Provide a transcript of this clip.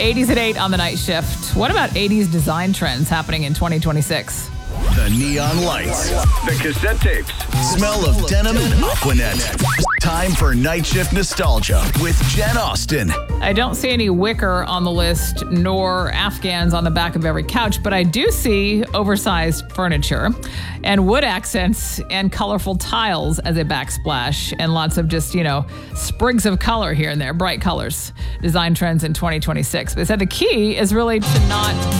80s at 8 on the night shift. What about 80s design trends happening in 2026? The neon lights, the cassette tapes, smell of denim and Aquanet. Time for Night Shift Nostalgia with Jen Austen. I don't see any wicker on the list, nor Afghans on the back of every couch, but I do see oversized furniture and wood accents and colorful tiles as a backsplash, and lots of just, sprigs of color here and there, bright colors. Design trends in 2026. They said the key is really to not